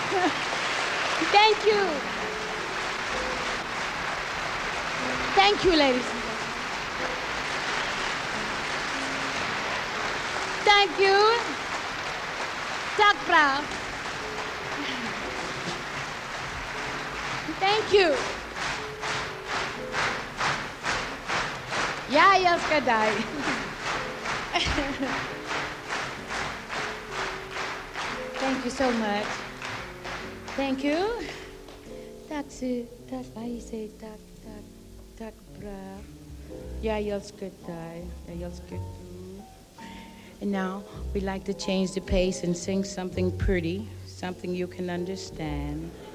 Thank you. Thank you, ladies and gentlemen. Thank you. Tack bra. Thank you. Ja, jag älskar dig. Thank you so much. Thank you. Tack, vad säger tack bra. Jag älskar dig. Jag älskar du. And now we'd like to change the pace and sing something pretty, something you can understand.